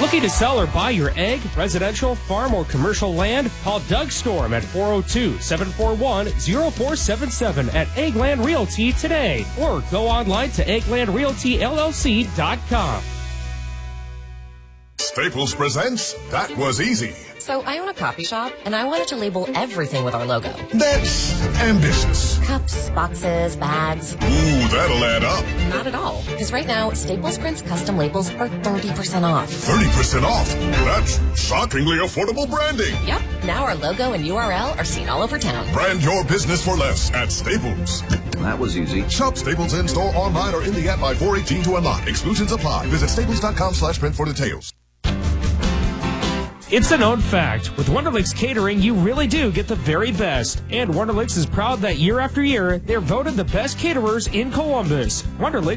Looking to sell or buy your ag, residential, farm, or commercial land? Call Doug Storm at 402-741-0477 at Eggland Realty today, or go online to egglandrealtyllc.com. Staples presents That Was Easy. So I own a coffee shop, and I wanted to label everything with our logo. That's ambitious. Cups, boxes, bags. Ooh, that'll add up. Not at all. Because right now, Staples Prints custom labels are 30% off. 30% off? That's shockingly affordable branding. Yep. Now our logo and URL are seen all over town. Brand your business for less at Staples. That was easy. Shop Staples in-store, online, or in the app by 4/18 to unlock. Exclusions apply. Visit staples.com/print for details. It's a known fact. With Wonderlicks Catering, you really do get the very best. And Wonderlicks is proud that year after year, they're voted the best caterers in Columbus. Wonderlicks